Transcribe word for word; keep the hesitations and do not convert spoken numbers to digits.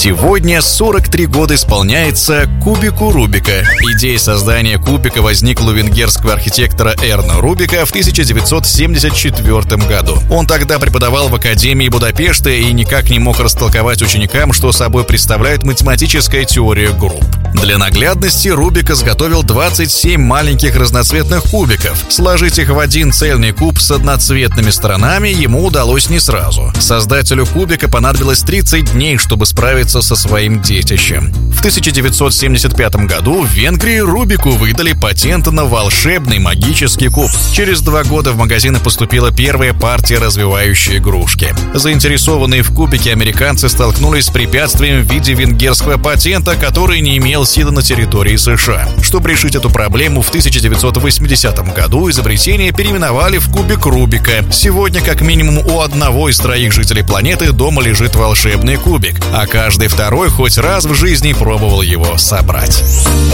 Сегодня сорок три года исполняется кубику Рубика. Идея создания кубика возникла у венгерского архитектора Эрна Рубика в тысяча девятьсот семьдесят четвёртом году. Он тогда преподавал в Академии Будапешта и никак не мог растолковать ученикам, что собой представляет математическая теория групп. Для наглядности Рубик изготовил двадцать семь маленьких разноцветных кубиков. Сложить их в один цельный куб с одноцветными сторонами ему удалось не сразу. Создателю кубика понадобилось тридцать дней, чтобы справиться со своим детищем. В тысяча девятьсот семьдесят пятом году в Венгрии Рубику выдали патент на волшебный магический куб. Через два года в магазины поступила первая партия развивающей игрушки. Заинтересованные в кубике американцы столкнулись с препятствием в виде венгерского патента, который не имел силы на территории США. Чтобы решить эту проблему, в тысяча девятьсот восьмидесятом году изобретение переименовали в кубик Рубика. Сегодня как минимум у одного из троих жителей планеты дома лежит волшебный кубик, а каждый второй хоть раз в жизни пробовал его собрать.